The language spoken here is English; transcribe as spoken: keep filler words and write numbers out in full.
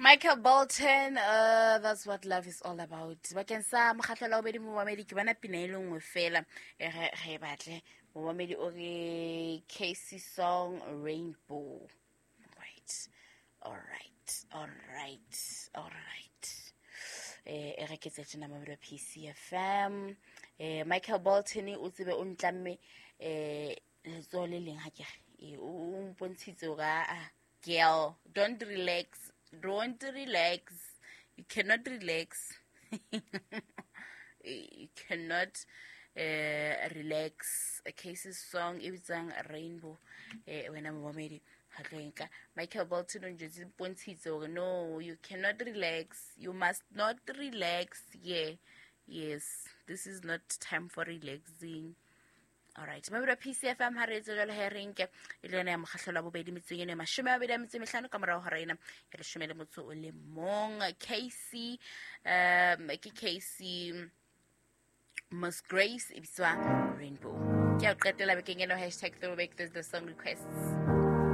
Michael Bolton, uh, that's what love is all about. Bakeng sa mokgatlo la bobedi momamedi ke bana pina e le nngwe fela e re re batle momamedi o re Casey song Rainbow. Right. All right. All right. All right. Eh e re ke tsena mo P C F M. Eh Michael Bolton o tsebe o ntlamme eh letso le leng ha ke e o mpontshitse ga girl, don't relax. Don't relax. You cannot relax. You cannot uh, relax. A Casey's song, it's a Rainbow. When I'm mommy, Michael Bolton on just points. No, you cannot relax. You must not relax. Yeah, yes. This is not time for relaxing. Alright, maybe the P C F M haretse jalo herinke ile ne mokgahlola bobedi metseng ene mashome a bedi metso mehlano ka morao ga rena ya leshome le motso o le mong Casey um ke Casey Miss Grace ibitswa Rainbow ke a qetela bekeng eno hashtag throwback the song requests.